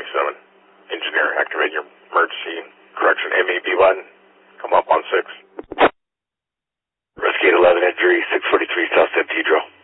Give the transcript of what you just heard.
7. Engineer, activate your emergency correction MEB button. Come up on 6. Rescue 11 injury, 643 South San Pedro.